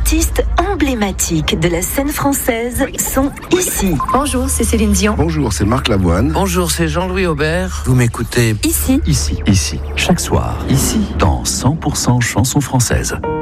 artistes emblématiques de la scène française sont ici. Bonjour, c'est Céline Dion. Bonjour, c'est Marc Lavoine. Bonjour, c'est Jean-Louis Aubert. Vous m'écoutez Ici. Ici, chaque soir, ici, dans 100% chansons françaises.